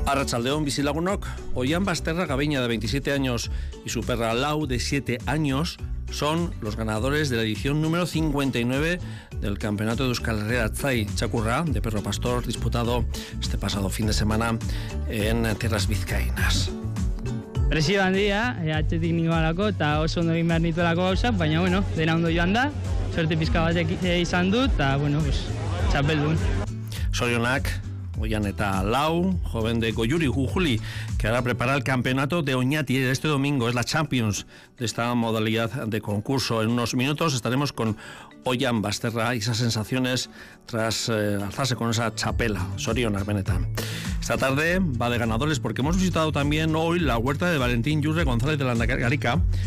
Arratsaldeon, bizilagunok. Oian Basterra Gabeña, de 27 años, y su perra Lau, de 7 años, son los ganadores de la edición número 59 del Campeonato de Euskal Herria Atzai Txakurra de perro pastor, disputado este pasado fin de semana en tierras vizcaínas. Presio handia, atzetik ningoalako eta oso ondo egin behar nituelako gauzak, baina bueno, dena ondo joan da, suerte pizka batek izan dut, eta bueno, pues, txapeldun. Sorionak, Oian eta Lau, joven de Goyuri Jujuli, que ahora prepara el campeonato de Oñati este domingo. Es la Champions de esta modalidad de concurso. En unos minutos estaremos con Oian Basterra y esas sensaciones tras alzarse con esa chapela. Sorionak benetan. Esta tarde va de ganadores porque hemos visitado también hoy la huerta de Valentín Yurre González de Landakarica,